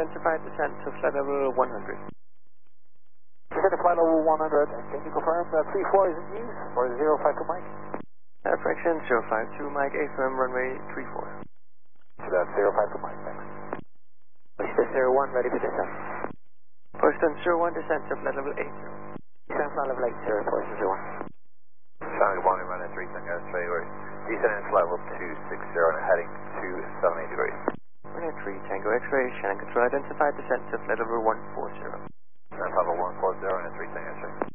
identified descent to flight level 100. Descent to flight level 100, can you confirm that 34 is in use for 052 Mike? Fraction 052 Mike, AFM runway 34. So that's 052 Mike, thanks. Poston 01, ready for descent. Poston 01, descent to flight level 80. Descent flight level 80, Poston 01. Sound 1, running 3 Tango X-ray, we're descending to level 260 and heading to 78 degrees. Runway 3 Tango X-ray, Shannon Control identified descent to flight level 140. Descent level 140 and 3 Tango X-ray.